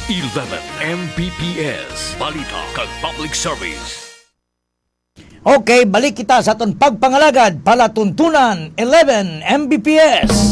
11 Mbps. Balita kag Public Service. Okay, balik kita sa aton pagpangalagad palatuntunan 11 Mbps.